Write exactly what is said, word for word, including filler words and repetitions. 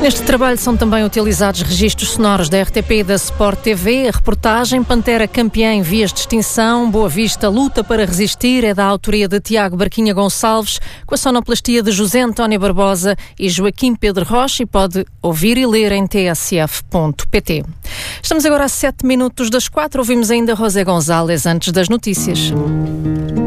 Neste trabalho são também utilizados registros sonoros da R T P e da Sport T V. A reportagem Pantera campeã em vias de extinção, Boa Vista luta para resistir é da autoria de Tiago Barquinha Gonçalves, com a sonoplastia de José António Barbosa e Joaquim Pedro Rocha, e pode ouvir e ler em t s f ponto p t. Estamos agora a sete minutos das quatro. Ouvimos ainda José González antes das notícias.